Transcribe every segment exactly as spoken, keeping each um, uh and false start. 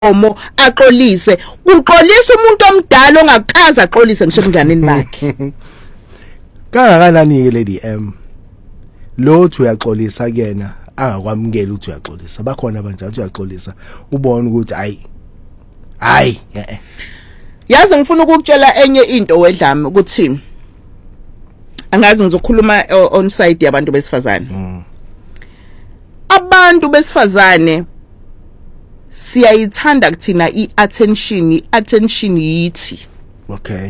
omo axolise uxolisa umuntu omdala ongakaza axolise ngisho emnganeni bakhe kangakanani ke lady M lo uthi uyaxolisa kuyena angakwamukela ukuthi uyaxolisa bakhona abanjalo uyaxolisa ubone ukuthi hayi hayi yazi ngifuna ukukutshela enye into wedlami ukuthi angazi ngizokhuluma on side yabantu besifazane abantu besifazane siyayithanda kuthina iattention iattention yithi okay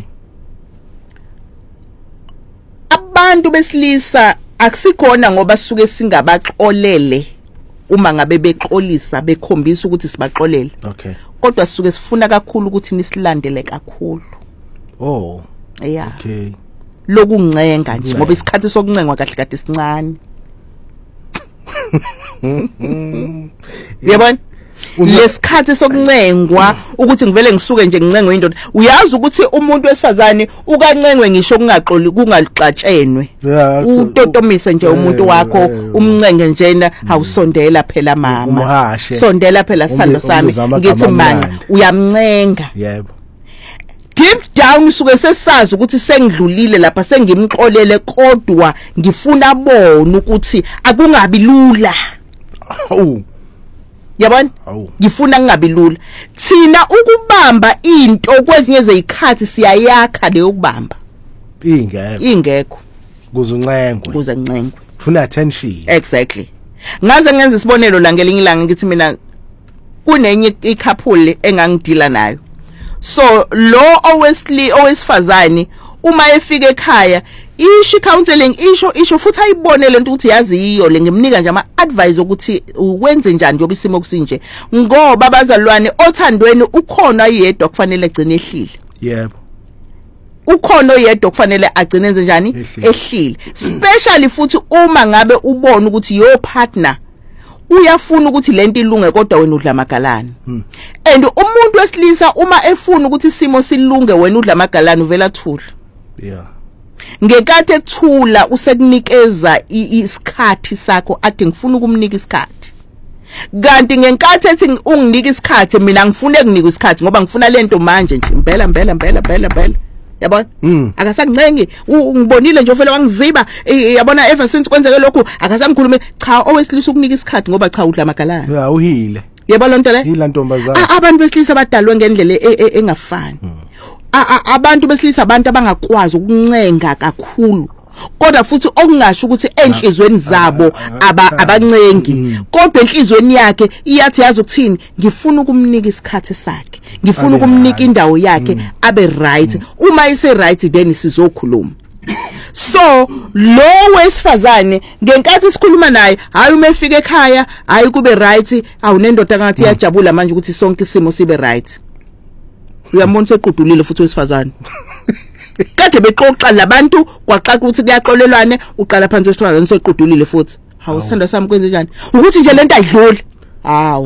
abantu besilisa akusikhona ngoba suke singabaxolele uma ngabe bexolisa bekhombisa ukuthi sibaxolele okay kodwa suke sifuna kakhulu ukuthi nisilandele kakhulu oh yeah okay lokuncenga nje ngoba isikhathi sokuncengwa kahle kade sincane yabona lesikhathi sokuncengwa ukuthi ngivele ngisuke nje ngincengwe indoda uyazi ukuthi umuntu wesifazane ukancengwe ngisho kungaxoli kungaxatshenwe utotomise nje umuntu wakho umncenge njena awusondela phela mama sondela phela sithando sami ngithi manje uyamncenga yebo deep down usuke sesazi ukuthi sengidlulile lapha sengimxolele kodwa ngifuna bona ukuthi akungabi lula awu yabona ngifuna kungabi lula thina ukubamba into kwezinye zezikhathi siyayakha leyo kubamba ingekho ingekho kuzuncengwe kuze ncengwe funa attention exactly ngaze ngenza isibonelo la ngelinye ilanga ngithi mina kunenye icouple engangidila nayo so lo owesli owesifazane uma efika ekhaya ishi counseling isho isho futhi ayibone lento ukuthi yazi yiyo le ngimnika nje ama advice ukuthi ukwenze njani njoba isimo kusinje ngoba abazalwane othandweni ukhona yedwa kufanele agcine ehlile yebo ukhona yedwa kufanele agcine enze njani ehlile especially futhi uma ngabe ubona ukuthi your partner uyafuna ukuthi lento ilunge kodwa wena udla magalani hmm. and umuntu wesilisa uma efuna ukuthi isimo silunge wena udla magalani uvela thula yeah ngekade ethula usekunikeza isikhathi sakho ade ngifuna ukumnika isikhathi kanti ngenkathi ethi unginika isikhathi mina ngifuna ukunika isikhathi ngoba ngifuna lento manje nje impela impela impela impela impela yabona mm. akasangincengi ngibonile nje ufela wangiziba yabona ever since kwenzeke lokho akasangikhulume cha owesilisa ukunika isikhathi ngoba cha udla magalana yeah uhile yebo lonto le ila ntombazana abantu besilisa badalwe ngendlela engafani abantu besilisa abantu abangakwazi ukuncenga kakhulu kodwa futhi okungasho ukuthi enhlizweni zabo abancengi kodwa enhlizweni yakhe iyathi yazi ukuthini ngifuna ukumnika isikhathi sakhe ngifuna ukumnika indawo yakhe abe right uma ise right then sizokhuluma so lo wesifazane ngenkathi isikhuluma naye hayi uma efika ekhaya hayi kube right awunendoda ngathi iyajabula manje ukuthi sonke isimo sibe right uyambona sequdulile futhi wesifazane kade beqoqa labantu kwaxaxa ukuthi kuyaxolelwane uqala phansi wesifazane sequdulile futhi hawu sithando sami kwenze njani ukuthi nje lento ayidluli hawu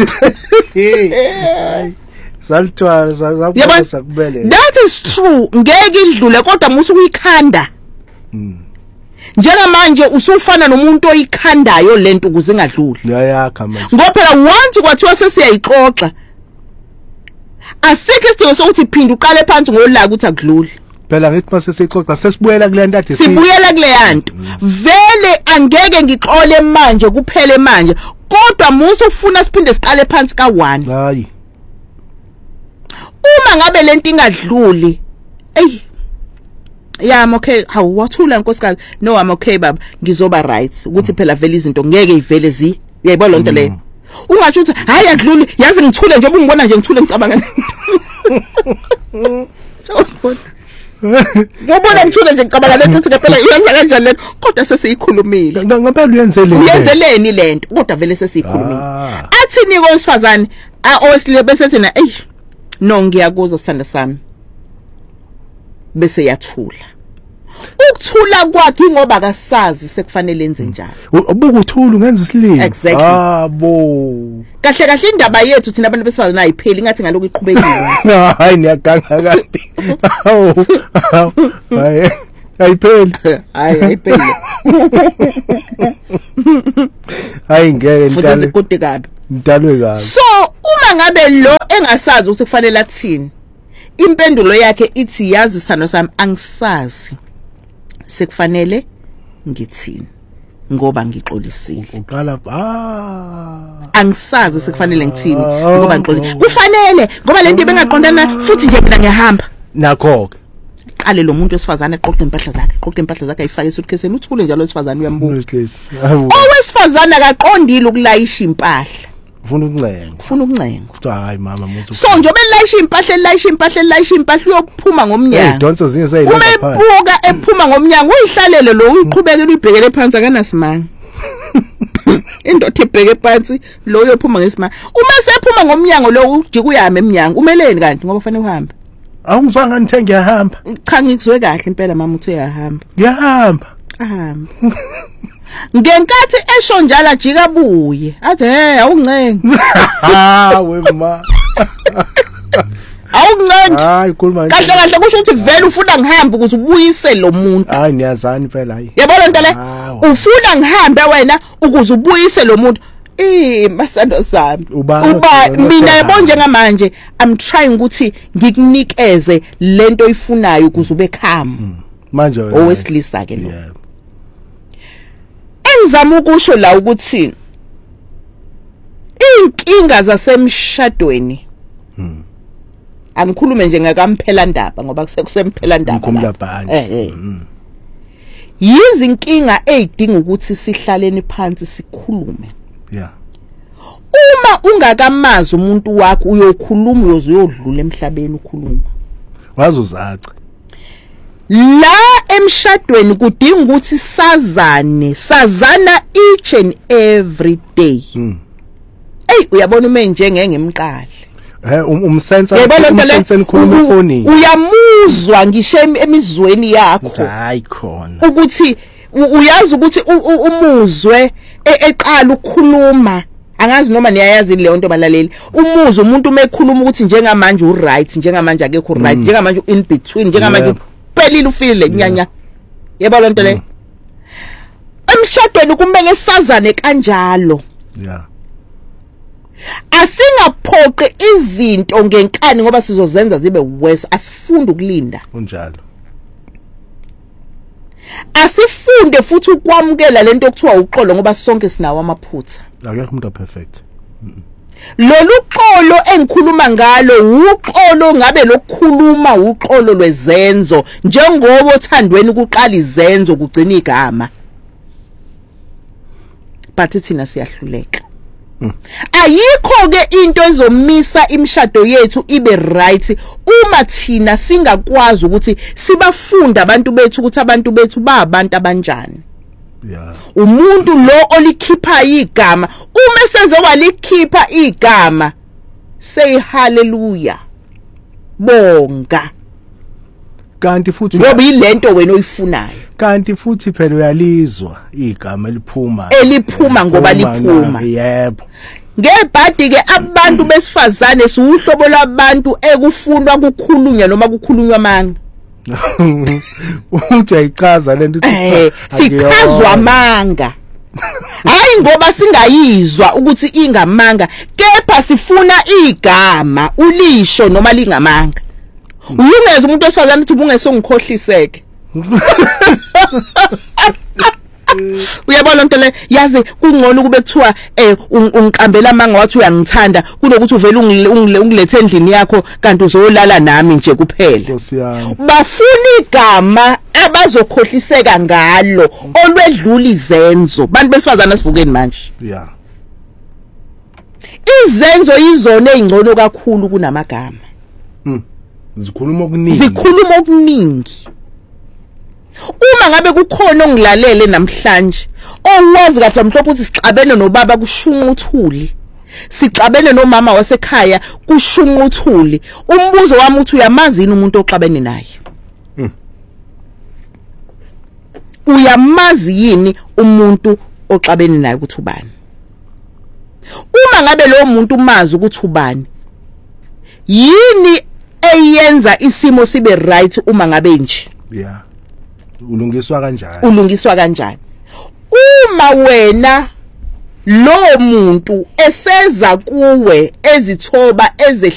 salthwala sakubasa kubele that is true ngeke idlule kodwa musu kuyikhanda njengamanje usufana nomuntu oyikhandayo lento ukuze ingadluli yayakha manje ngoba phela once kwathiwa sesiyayixoxa asikho isidingo sokuthi phinda uqale phansi ngolaka ukuthi akudluli phela ngithi mase sixoxa sesibuyela kule nto ade sibuyela kule yanto vele angeke ngixole manje kuphele manje kodwa musu ufuna siphinde siqale phansi ka one hayi uma ngabe lento ingadluli ey yeah I'm okay how wathula nkosikazi no I'm okay baba ngizoba right ukuthi phela vele izinto ngeke ivele zi uyayibona lonto leyo ungathi uthi hayi akudluli yazi ngithule nje ungibona nje ngithule ngicabanga ngibona ngithule nje ngicabanga lento ukuthi phela iyenza kanjani lento kodwa sesiyikhulumile ngaphela uyenzeleni uyenzeleni lento kodwa vele sesiyikhulumile athini kowesifazane owesilile bese thina ey no ngiyakuzwa sithanda sami bese yathula ukuthula kwakhe ngoba akasazi sekufanele enze njalo ubuka uthula ungenza isilimo exactly abo kahle kahle indaba yethu thina abantu besifazana ayipheli ngathi ngaloko iqhubekile hayi niyaganga kade awu hayi ayipheli hayi ayipheli hayi ngeke futhi zikude kabi Mdalwe kabi. So uma ngabe lo engasazi ukuthi kufanele athini, impendulo yakhe ithi yazi sano sami angisazi sekufanele ngithini ngoba ngixolisile. Uqala ah angisazi sekufanele ngithini ngoba ngixolile. Kufanele ngoba lento bengaqondana futhi nje mina ngiyahamba. Nakho ke. Qale lo muntu wesifazane eqoqa impahla zakhe, eqoqa impahla zakhe ayifake esuitcase uthule njalo wesifazane uyambuka. Owesifazane akaqondile ukulayisha impahla. Ufuna ukuncenga. Ufuna ukuncenga. Kuthi hayi mama umuntu. So njobe elayisha impahla, elayisha impahla, elayisha impahla uyokuphuma ngomnyango. Hey, donse zinye sayilapha phansi. Umebuka ephuma ngomnyango uyihlalele lo uyiqhubekela uyibhekele phansi akanasimanga. Indoda ibheke phansi lo uyophuma ngesimanga. Uma sephuma ngomnyango lo ujika uyame eminyango umeleni kanti ngoba kufanele uhambe. Awungizwanga ngithe ngiyahamba. Cha ngikuzwe kahle impela mama uthi uyahamba. Ngiyahamba. Ahamba. Ngenkathi esho njalo ajika buye. Athi hey awuncenga. Ha wema. Awuncenga. Hayi khuluma. Kahle kahle kusho ukuthi vele ufuna ngihamba ukuthi ubuyise lo muntu. Hayi niyazani phela hayi. Yabona nto le? Ufuna ngihambe wena ukuze ubuyise lo muntu. Eh masando sami. Uba mina yabo njengamanje I'm trying ukuthi ngikunikeze lento oyifunayo ukuze ube calm. Manje owesilisa ke lo. Engizama ukusho la ukuthi inkinga zasemshadweni angikhulume nje ngakamphela ndaba ngoba kusemphela ndaba eh eh yizinkinga ezidinga ukuthi sihlaleni phansi sikhulume. Yeah. Uma ungakamazi umuntu wakho uyokhuluma uyoze uyodlula emhlabeni ukhuluma. Wazi uzaci. La emshadweni kudinga ukuthi sazane, sazana each and every day. Mm. Ey uyabona uma njenge ngemqali. Eh umsensa umsensa enkhuluma efoni. Uyamuzwa ngisho emizweni yakho. Hayi khona. Ukuthi uyazi ukuthi umuzwe eqala ukukhuluma angazi noma niyayazi leyo nto balaleli umuzwe umuntu umekhuluma ukuthi njengamanje u right njengamanje akekho right njengamanje in between njengamanje uphelile ufile nyanya yebo lento le emshadweni kumele sazane kanjalo. Yeah. Asingaphoqe izinto ngenkani ngoba sizozenza zibe worse asifunde ukulinda unjalo. Asifunde futhi ukwamukela lento okuthiwa uxolo ngoba sonke sinawo amaphutha. Akekho umuntu perfect. Lolu xolo engikhuluma ngalo uxolo ngabe lokukhuluma uxolo lwezenzo njengoba othandweni kuqala izenzo kugcina igama. Bathi thina siyahluleka. Ayikho ke into ezomisa imshado yethu ibe right uma thina singakwazi ukuthi sibafunda abantu bethu ukuthi abantu bethu ba abantu abanjani. Yeah. Umuntu lo olikhipha igama uma sezoba likhipha igama say hallelujah bonga kanti futhi ngoba ilento wena oyifunayo kanti futhi phela uyalizwa igama eliphuma eliphuma ngoba liphuma. Yebo. Ngebhadi ke abantu besifazane siuhlobo labantu ekufunwa kukhulunywa noma kukhulunywa amanga. Uthi ayichaza lento eh sichazwa amanga. Hayi ngoba singayizwa ukuthi ingamanga kepha sifuna igama ulisho noma lingamanga. Uyungeza umuntu osifazana uthi bungesongikhohliseke. Uyabona into le yazi kungcono kube kuthiwa eh ungiqambela amanga wathi uyangithanda kunokuthi uvele ungilethe endlini yakho kanti uzolala nami nje kuphela. Bafuna igama abazokhohliseka ngalo olwedlula izenzo bantu besifazana sivukeni manje. Yeah. Izenzo izona ezingcono kakhulu kunamagama. Mm. Zikhuluma okuningi. Zikhuluma okuningi. Uma ngabe kukhona ongilalele namhlanje owazi kahle mhlophe ukuthi sixabene nobaba kushunquthuli sicabene nomama wasekhaya kushunquthuli umbuzo wami uthi uyamazi yini umuntu oxabene naye? Mm. Uyamazi yini umuntu oxabene naye ukuthi ubani? Uma ngabe lo muntu umazi ukuthi ubani yini eyenza isimo sibe right uma ngabe nje? Yeah. Ulungiswa kanjani? Ulungiswa kanjani? Uma wena lo muntu eseza kuwe ezithoba eze